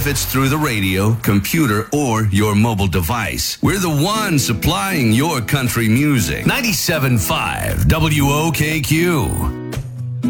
if it's through the radio, computer, or your mobile device. We're the one supplying your country music. 97.5 WOKQ.